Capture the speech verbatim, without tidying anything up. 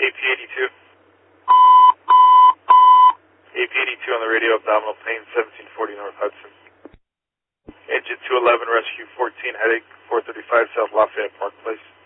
A P eighty-two. A P eighty-two on the radio, abdominal pain, seventeen forty North Hudson. Engine two eleven, rescue fourteen, headache, four thirty-five South Lafayette Park Place.